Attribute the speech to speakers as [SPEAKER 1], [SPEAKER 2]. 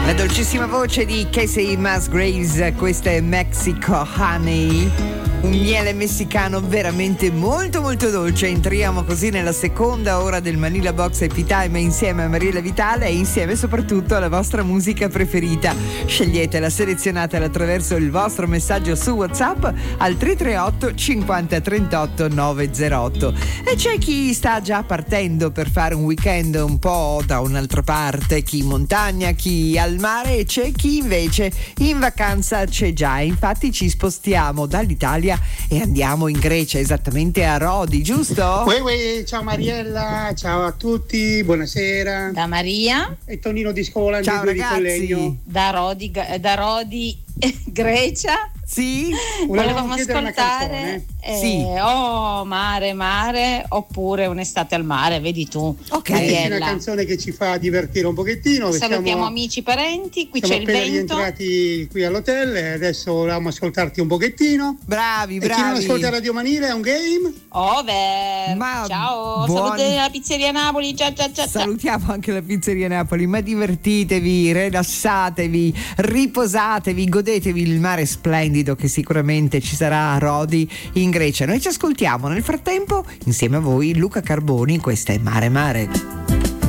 [SPEAKER 1] La dolcissima voce di Casey Musgraves, questa è Mexico Honey, un miele messicano veramente molto molto dolce. Entriamo così nella seconda ora del Manila Box Happy Time insieme a Mariella Vitale e insieme soprattutto alla vostra musica preferita. Sceglietela, selezionatela attraverso il vostro messaggio su WhatsApp al 338 50 38 908. E c'è chi sta già partendo per fare un weekend un po' da un'altra parte, chi in montagna, chi al mare, e c'è chi invece in vacanza c'è già. Infatti ci spostiamo dall'Italia e andiamo in Grecia, esattamente a Rodi, giusto?
[SPEAKER 2] Ciao Mariella, ciao a tutti, buonasera.
[SPEAKER 3] Da Maria
[SPEAKER 2] e Tonino di Scola,
[SPEAKER 1] ciao ragazzi.
[SPEAKER 3] Da Rodi Grecia.
[SPEAKER 1] Sì,
[SPEAKER 3] volevamo ascoltare
[SPEAKER 1] sì.
[SPEAKER 3] Oh mare oppure un'estate al mare, vedi tu.
[SPEAKER 1] Ok,
[SPEAKER 2] è una canzone che ci fa divertire un pochettino.
[SPEAKER 3] Salutiamo amici, parenti, qui c'è il vento.
[SPEAKER 2] Siamo appena rientrati qui all'hotel e adesso volevamo ascoltarti un pochettino.
[SPEAKER 1] Bravi.
[SPEAKER 2] E chi non ascolta Radio Manila è un game.
[SPEAKER 3] Ciao, saluti la pizzeria Napoli. Ciao.
[SPEAKER 1] Salutiamo anche la pizzeria Napoli, ma divertitevi, rilassatevi, riposatevi, godetevi il mare splendido che sicuramente ci sarà a Rodi in Grecia. Noi ci ascoltiamo nel frattempo insieme a voi Luca Carboni, questa è Mare.